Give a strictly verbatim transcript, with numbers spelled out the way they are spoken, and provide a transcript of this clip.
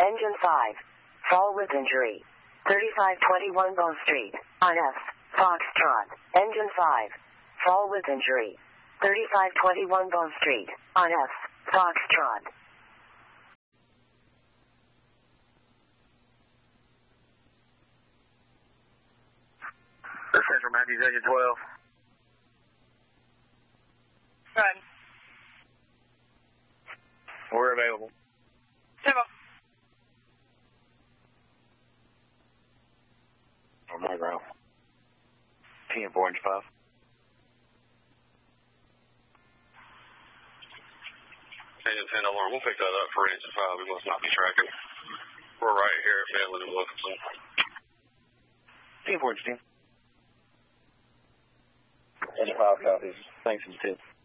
Engine five. Fall with injury. thirty-five twenty-one Bone Street, on F. Foxtrot. Engine five. Fall with injury. thirty-five twenty-one Bone Street, on F. Foxtrot. The Central Matthews, Engine twelve. Good. We're available. Civil. On my ground. P M four, Engine five. Engine ten alarm, we'll pick that up for Engine five. We must not be tracking. We're right here at Midland and Wilkinson. P M four, Engine ten. Engine five copies. Thanks, Engine ten.